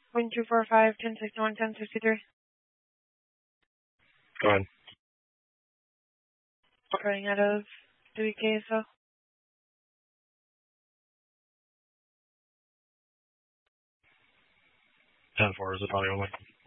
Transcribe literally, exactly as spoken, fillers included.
One two four five ten sixty one ten sixty three. Go ahead. Running out of three K so. ten four is it audio only?